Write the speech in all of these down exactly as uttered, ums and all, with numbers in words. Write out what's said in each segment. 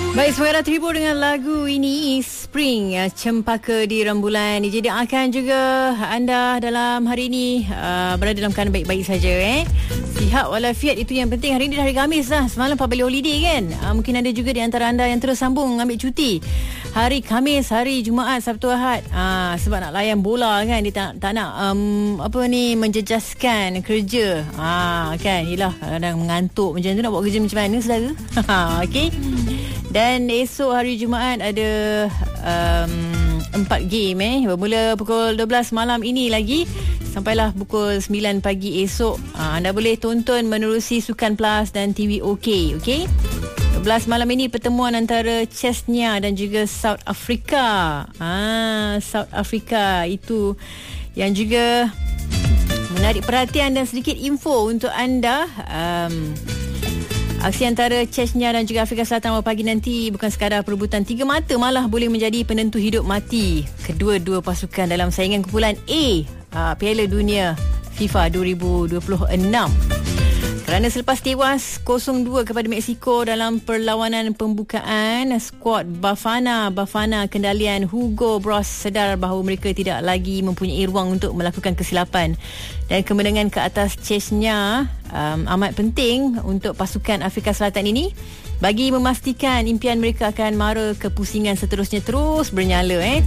Baik, semoga terhibur dengan lagu ini, Spring, Cempaka di Rembulan. Jadi akan juga anda dalam hari ini uh, berada dalam keadaan baik-baik saja, eh. Sihat walafiat, itu yang penting. Hari ini dah hari Khamis lah. Semalam public holiday kan. uh, Mungkin ada juga di antara anda yang terus sambung ambil cuti hari Khamis, hari Jumaat, Sabtu, Ahad, uh, sebab nak layan bola kan. Dia tak, tak nak um, apa ni, menjejaskan kerja, uh, kan. Yelah, kadang mengantuk macam tu, nak buat kerja macam mana, saudara? Okey. Dan esok hari Jumaat ada um, empat game, eh. Bermula pukul dua belas malam ini lagi sampailah pukul sembilan pagi esok. Ha, anda boleh tonton menerusi Sukan Plus dan T V OK. Okey. dua belas malam ini pertemuan antara Chechnya dan juga South Africa. Ah, South Africa itu yang juga menarik perhatian dan sedikit info untuk anda. Um, Aksi antara Chechnya dan juga Afrika Selatan awal pagi nanti bukan sekadar perebutan tiga mata, malah boleh menjadi penentu hidup mati kedua-dua pasukan dalam saingan kumpulan A uh, Piala Dunia FIFA dua ribu dua puluh enam. Kerana selepas tewas kosong dua kepada Mexico dalam perlawanan pembukaan, skuad Bafana Bafana kendalian Hugo Bross sedar bahawa mereka tidak lagi mempunyai ruang untuk melakukan kesilapan, dan kemenangan ke atas Chechnya um, amat penting untuk pasukan Afrika Selatan ini bagi memastikan impian mereka akan mara kepusingan seterusnya terus bernyala, eh.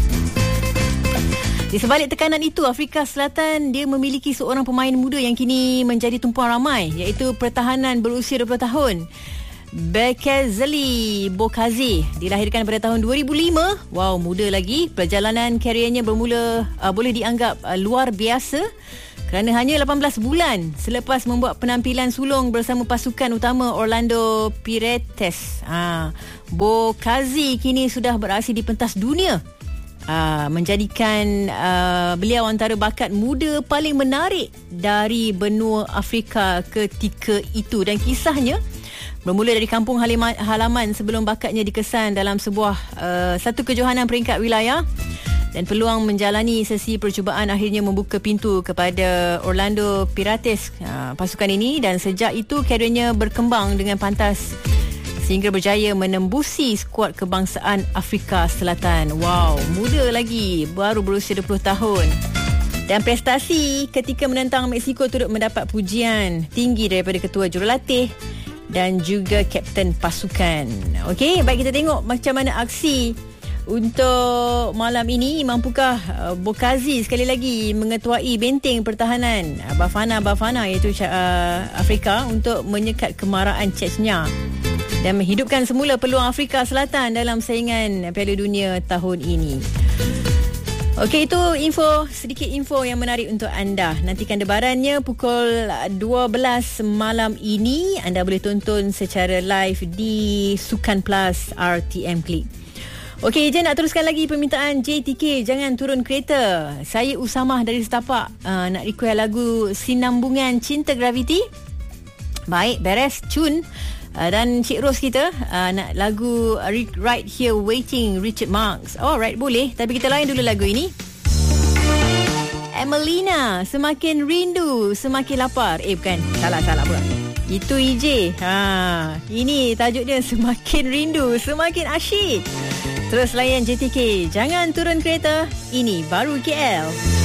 Di sebalik tekanan itu, Afrika Selatan dia memiliki seorang pemain muda yang kini menjadi tumpuan ramai, iaitu pertahanan berusia dua puluh tahun. Bekezeli Bokazi dilahirkan pada tahun dua ribu lima. Wow, muda lagi. Perjalanan kariernya bermula uh, boleh dianggap uh, luar biasa kerana hanya lapan belas bulan selepas membuat penampilan sulung bersama pasukan utama Orlando Pirates. Ha, Bokazi kini sudah beraksi di pentas dunia, Uh, menjadikan uh, beliau antara bakat muda paling menarik dari benua Afrika ketika itu. Dan kisahnya bermula dari kampung halaman, halaman sebelum bakatnya dikesan dalam sebuah uh, satu kejohanan peringkat wilayah, dan peluang menjalani sesi percubaan akhirnya membuka pintu kepada Orlando Pirates, uh, pasukan ini, dan sejak itu kariernya berkembang dengan pantas sehingga berjaya menembusi skuad kebangsaan Afrika Selatan. Wow, muda lagi, baru berusia dua puluh tahun. Dan prestasi ketika menentang Mexico turut mendapat pujian tinggi daripada ketua jurulatih dan juga kapten pasukan. Okey, baik, kita tengok macam mana aksi untuk malam ini. Mampukah uh, Bokazi sekali lagi mengetuai benteng pertahanan uh, Bafana Bafana iaitu uh, Afrika untuk menyekat kemarahan Chechnya dan menghidupkan semula peluang Afrika Selatan dalam saingan Piala Dunia tahun ini. Okey, itu info, sedikit info yang menarik untuk anda. Nantikan debarannya pukul dua belas malam ini. Anda boleh tonton secara live di Sukan Plus R T M Klik. Okey, Jen nak teruskan lagi permintaan J T K, jangan turun kereta. Saya Usamah dari Setapak uh, nak request lagu Sinambungan Cinta Graviti. Baik, beres, cun. Uh, dan Cik Ros kita uh, nak lagu uh, Right Here Waiting, Richard Marx. Alright, boleh. Tapi kita layan dulu lagu ini. Emelina, Semakin Rindu Semakin Lapar. Eh bukan, salah-salah pula. Itu E J. Ha, ini tajuk dia, Semakin Rindu Semakin Asyik. Terus layan J T K, jangan turun kereta. Ini baru K L.